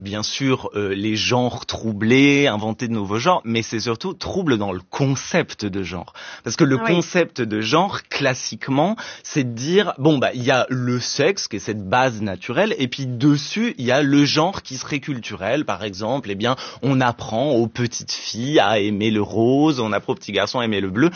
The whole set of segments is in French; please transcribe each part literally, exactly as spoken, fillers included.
bien sûr, euh, les genres troublés, inventer de nouveaux genres, mais c'est surtout trouble dans le concept de genre. Parce que le oui. concept de genre, classiquement, c'est de dire, bon, bah, il y a le sexe, qui est cette base naturelle, et puis dessus, il y a le genre qui serait culturel. Par exemple, eh bien, on apprend aux petites filles à aimer le rose, on apprend aux petits garçons à aimer le bleu.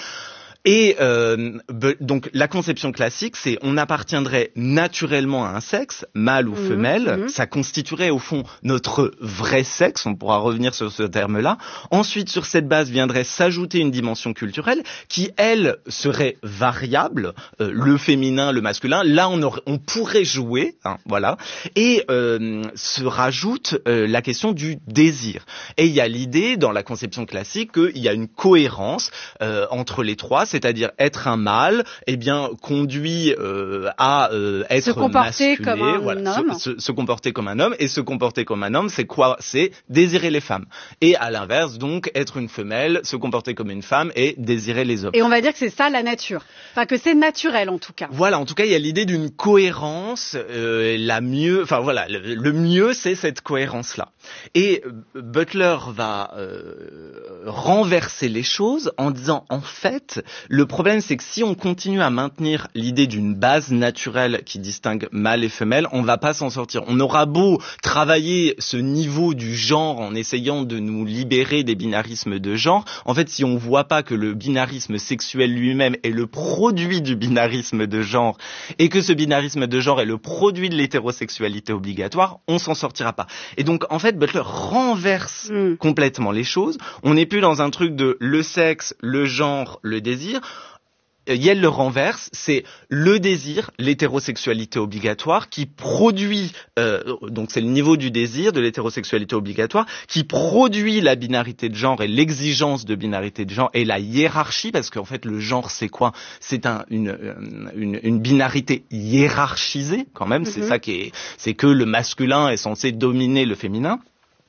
Et euh, be, donc la conception classique, c'est on appartiendrait naturellement à un sexe, mâle ou Mmh, femelle, mmh. ça constituerait au fond notre vrai sexe, on pourra revenir sur ce terme-là. Ensuite, sur cette base viendrait s'ajouter une dimension culturelle qui, elle, serait variable, euh, le féminin, le masculin. Là, on, aurait, on pourrait jouer, hein, voilà. Et euh, se rajoute euh, la question du désir. Et il y a l'idée, dans la conception classique, qu'il y a une cohérence euh, entre les trois, c'est-à-dire être un mâle, eh bien conduit euh, à euh, être se comporter masculé, comme un voilà, homme, se, se, se comporter comme un homme, et se comporter comme un homme, c'est quoi? C'est désirer les femmes. Et à l'inverse, donc, être une femelle, se comporter comme une femme et désirer les hommes. Et on va dire que c'est ça la nature, enfin que c'est naturel en tout cas. Voilà, en tout cas, il y a l'idée d'une cohérence, euh, la mieux, enfin voilà, le, le mieux, c'est cette cohérence-là. Et euh, Butler va euh, renverser les choses en disant, en fait, le problème, c'est que si on continue à maintenir l'idée d'une base naturelle qui distingue mâle et femelle, on va pas s'en sortir. On aura beau travailler ce niveau du genre en essayant de nous libérer des binarismes de genre, en fait, si on voit pas que le binarisme sexuel lui-même est le produit du binarisme de genre et que ce binarisme de genre est le produit de l'hétérosexualité obligatoire, on s'en sortira pas. Et donc, en fait, Butler renverse Mm. complètement les choses. On n'est plus dans un truc de le sexe, le genre, le désir. Yelle le renverse, c'est le désir, l'hétérosexualité obligatoire qui produit, euh, donc c'est le niveau du désir, de l'hétérosexualité obligatoire, qui produit la binarité de genre et l'exigence de binarité de genre et la hiérarchie, parce qu'en fait le genre c'est quoi? C'est un, une, une, une binarité hiérarchisée quand même, mm-hmm. C'est ça qui est, c'est que le masculin est censé dominer le féminin.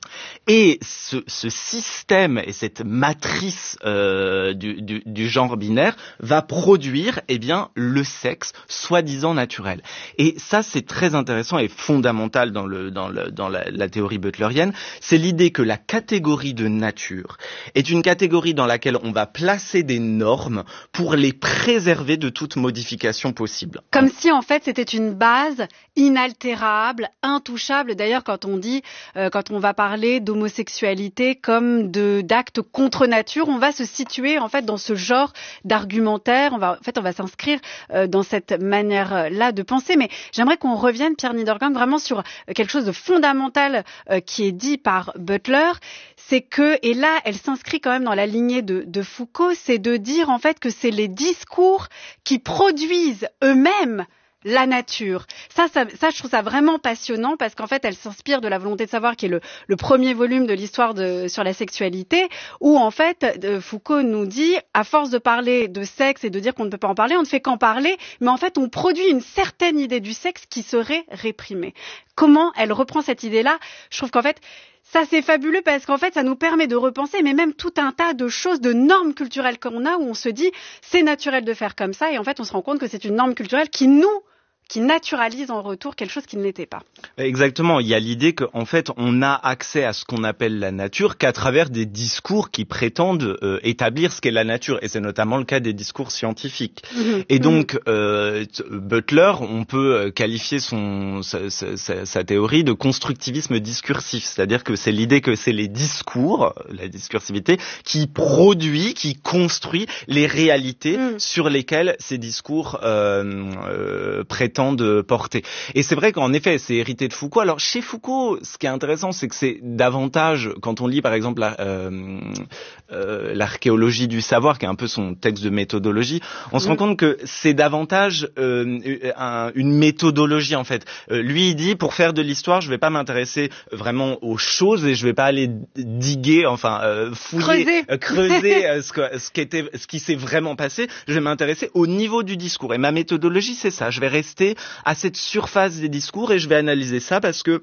Et ce, ce système et cette matrice euh, du, du, du genre binaire va produire, eh bien, le sexe soi-disant naturel. Et ça, c'est très intéressant et fondamental dans, le, dans, le, dans la, la théorie butlerienne. C'est l'idée que la catégorie de nature est une catégorie dans laquelle on va placer des normes pour les préserver de toute modification possible. Comme si, en fait, c'était une base inaltérable, intouchable. D'ailleurs, quand on dit, euh, quand on va parler d'homosexualité comme de d'actes contre nature, on va se situer en fait dans ce genre d'argumentaire. On va en fait on va s'inscrire euh, dans cette manière-là de penser. Mais j'aimerais qu'on revienne, Pierre Niedergang, vraiment sur quelque chose de fondamental euh, qui est dit par Butler. C'est que, et là, elle s'inscrit quand même dans la lignée de, de Foucault, c'est de dire en fait que c'est les discours qui produisent eux-mêmes la nature. Ça, ça, ça, je trouve ça vraiment passionnant parce qu'en fait, elle s'inspire de La volonté de savoir, qui est le, le premier volume de l'histoire de, sur la sexualité, où en fait, de, Foucault nous dit, à force de parler de sexe et de dire qu'on ne peut pas en parler, on ne fait qu'en parler, mais en fait, on produit une certaine idée du sexe qui serait réprimée. Comment elle reprend cette idée-là? Je trouve qu'en fait, ça, c'est fabuleux parce qu'en fait, ça nous permet de repenser, mais même tout un tas de choses, de normes culturelles qu'on a, où on se dit, c'est naturel de faire comme ça, et en fait, on se rend compte que c'est une norme culturelle qui nous qui naturalise en retour quelque chose qui ne l'était pas. Exactement. Il y a l'idée qu'en fait, on a accès à ce qu'on appelle la nature qu'à travers des discours qui prétendent euh, établir ce qu'est la nature. Et c'est notamment le cas des discours scientifiques. Mmh. Et donc, euh, Butler, on peut qualifier son, sa, sa, sa théorie de constructivisme discursif. C'est-à-dire que c'est l'idée que c'est les discours, la discursivité, qui produit, qui construit les réalités mmh. sur lesquelles ces discours euh, euh, prétendent de porter. Et c'est vrai qu'en effet, c'est hérité de Foucault. Alors, chez Foucault, ce qui est intéressant, c'est que c'est davantage, quand on lit par exemple la, euh, euh, l'archéologie du savoir, qui est un peu son texte de méthodologie, on mmh. se rend compte que c'est davantage euh, un, une méthodologie en fait. Euh, lui, il dit, pour faire de l'histoire, je vais pas m'intéresser vraiment aux choses et je vais pas aller diguer, enfin euh, fouiller, creuser, euh, creuser euh, ce, que, ce, qui était, ce qui s'est vraiment passé. Je vais m'intéresser au niveau du discours. Et ma méthodologie, c'est ça. Je vais rester à cette surface des discours et je vais analyser ça parce que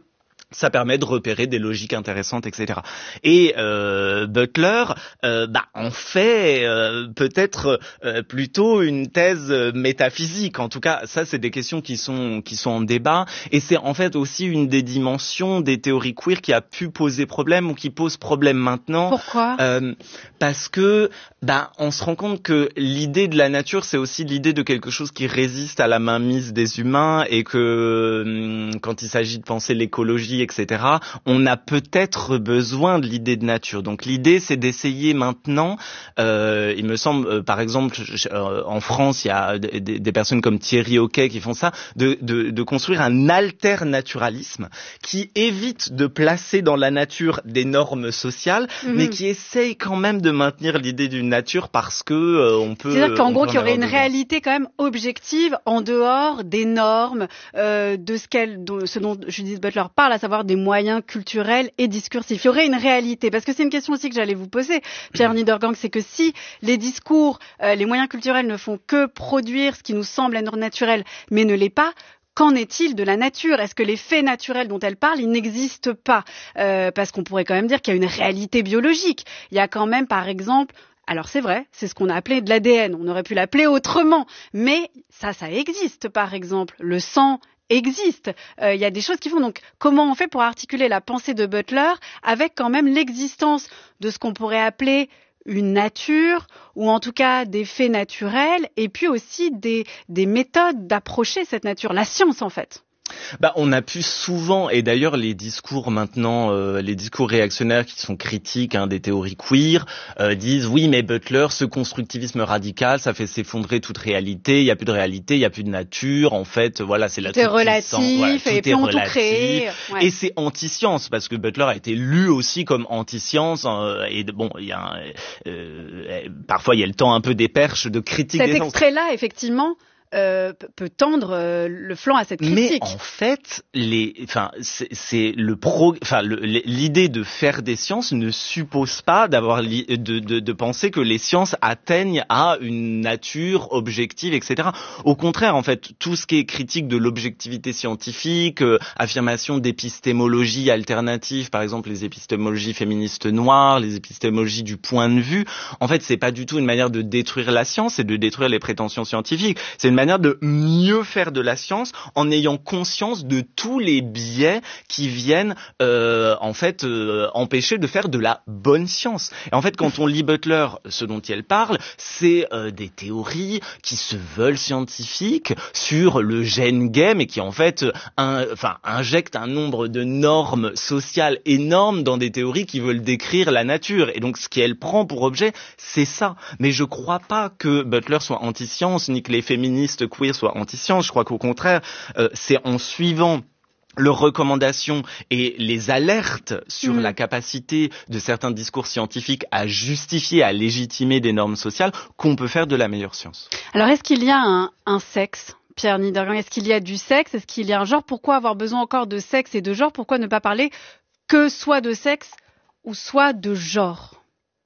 ça permet de repérer des logiques intéressantes, et cetera. Et euh, Butler, euh, bah, en fait euh, peut-être euh, plutôt une thèse métaphysique. En tout cas, ça, c'est des questions qui sont qui sont en débat. Et c'est en fait aussi une des dimensions des théories queer qui a pu poser problème ou qui pose problème maintenant. Pourquoi ? euh, Parce que bah, on se rend compte que l'idée de la nature, c'est aussi l'idée de quelque chose qui résiste à la mainmise des humains et que hum, quand il s'agit de penser l'écologie, et cetera, on a peut-être besoin de l'idée de nature. Donc l'idée, c'est d'essayer maintenant, euh, il me semble, euh, par exemple, je, euh, en France, il y a des, des personnes comme Thierry Hoquet qui font ça, de, de, de construire un alternaturalisme qui évite de placer dans la nature des normes sociales, mm-hmm. mais qui essaye quand même de maintenir l'idée d'une nature parce que euh, on peut... C'est-à-dire qu'en gros, qu'il y aurait une besoin. Réalité quand même objective en dehors des normes, euh, de ce, qu'elle, de, ce dont Judith Butler parle, à savoir des moyens culturels et discursifs. Il y aurait une réalité, parce que c'est une question aussi que j'allais vous poser, Pierre Niedergang, c'est que si les discours, euh, les moyens culturels ne font que produire ce qui nous semble être naturel, mais ne l'est pas, qu'en est-il de la nature ? Est-ce que les faits naturels dont elle parle, ils n'existent pas ? euh, Parce qu'on pourrait quand même dire qu'il y a une réalité biologique. Il y a quand même, par exemple... Alors c'est vrai, c'est ce qu'on a appelé de l'A D N. On aurait pu l'appeler autrement, mais ça, ça existe, par exemple. Le sang existe. Il euh, y a des choses qui font. Donc, comment on fait pour articuler la pensée de Butler avec quand même l'existence de ce qu'on pourrait appeler une nature, ou en tout cas des faits naturels, et puis aussi des, des méthodes d'approcher cette nature, la science en fait. Bah, on a pu souvent, et d'ailleurs les discours maintenant, euh, les discours réactionnaires qui sont critiques hein, des théories queer, euh, disent oui mais Butler, ce constructivisme radical, ça fait s'effondrer toute réalité, il y a plus de réalité, il y a plus de nature, en fait, voilà, c'est la tout est relatif, voilà, tout et est puis on tout crée. Ouais. Et c'est anti-science, parce que Butler a été lu aussi comme anti-science, euh, et bon, il y a un, euh, parfois il y a le temps un peu des perches de critique Cet des sciences. Cet extrait-là, effectivement, Euh, peut tendre euh, le flanc à cette critique. Mais en fait, les, enfin, c'est, c'est le pro, enfin, le, l'idée de faire des sciences ne suppose pas d'avoir li, de, de, de penser que les sciences atteignent à une nature objective, et cetera. Au contraire, en fait, tout ce qui est critique de l'objectivité scientifique, euh, affirmation d'épistémologie alternative, par exemple les épistémologies féministes noires, les épistémologies du point de vue, en fait, c'est pas du tout une manière de détruire la science, c'est de détruire les prétentions scientifiques. C'est une manière de mieux faire de la science en ayant conscience de tous les biais qui viennent euh, en fait euh, empêcher de faire de la bonne science. Et en fait, quand on lit Butler, ce dont elle parle, c'est euh, des théories qui se veulent scientifiques sur le gène gay, mais qui en fait un, enfin, injectent un nombre de normes sociales énormes dans des théories qui veulent décrire la nature. Et donc, ce qu'elle prend pour objet, c'est ça. Mais je crois pas que Butler soit anti-science, ni que les féministes queer soit anti-science. Je crois qu'au contraire, euh, c'est en suivant leurs recommandations et les alertes sur mmh. la capacité de certains discours scientifiques à justifier, à légitimer des normes sociales qu'on peut faire de la meilleure science. Alors, est-ce qu'il y a un, un sexe, Pierre Niedergang ? Est-ce qu'il y a du sexe ? Est-ce qu'il y a un genre ? Pourquoi avoir besoin encore de sexe et de genre ? Pourquoi ne pas parler que soit de sexe ou soit de genre ?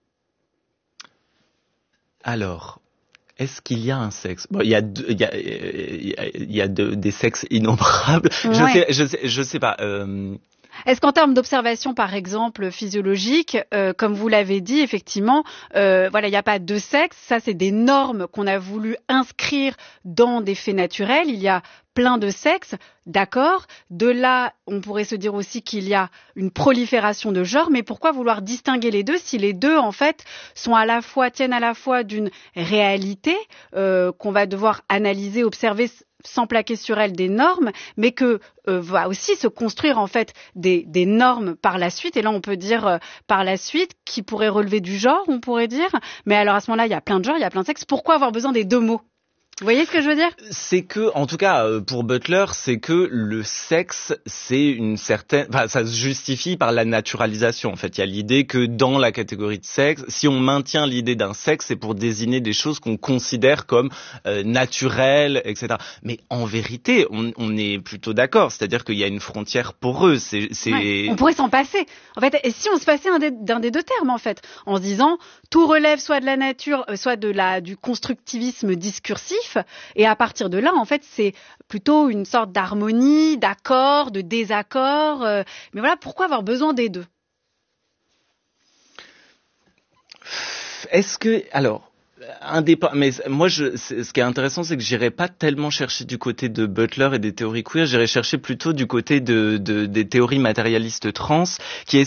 Alors... Est-ce qu'il y a un sexe ? Bon, il y a, deux, il y a, il y a deux, des sexes innombrables. Ouais. Je sais, je sais, je sais pas. Euh... Est-ce qu'en termes d'observation, par exemple, physiologique, euh, comme vous l'avez dit, effectivement, euh, voilà, il n'y a pas de sexe. Ça, c'est des normes qu'on a voulu inscrire dans des faits naturels. Il y a plein de sexes, d'accord. De là, on pourrait se dire aussi qu'il y a une prolifération de genres, mais pourquoi vouloir distinguer les deux si les deux, en fait, sont à la fois, tiennent à la fois d'une réalité euh, qu'on va devoir analyser, observer sans plaquer sur elle des normes, mais que euh, va aussi se construire en fait des, des normes par la suite. Et là, on peut dire euh, par la suite qui pourrait relever du genre, on pourrait dire. Mais alors à ce moment-là, il y a plein de genres, il y a plein de sexes. Pourquoi avoir besoin des deux mots ? Vous voyez ce que je veux dire ? C'est que, en tout cas, pour Butler, c'est que le sexe, c'est une certaine, enfin, ça se justifie par la naturalisation. En fait, il y a l'idée que dans la catégorie de sexe, si on maintient l'idée d'un sexe, c'est pour désigner des choses qu'on considère comme euh, naturelles, et cetera. Mais en vérité, on, on est plutôt d'accord. C'est-à-dire qu'il y a une frontière poreuse. C'est, c'est... Ouais, on pourrait s'en passer. En fait, et si on se passait un des, d'un des deux termes, en fait, en se disant tout relève soit de la nature, soit de la du constructivisme discursif. positif. Et à partir de là, en fait, c'est plutôt une sorte d'harmonie, d'accord, de désaccord. Euh, mais voilà, pourquoi avoir besoin des deux? Est-ce que, alors, un départ, mais moi, je, ce qui est intéressant, c'est que j'irai pas tellement chercher du côté de Butler et des théories queer, j'irai chercher plutôt du côté de, de des théories matérialistes trans, qui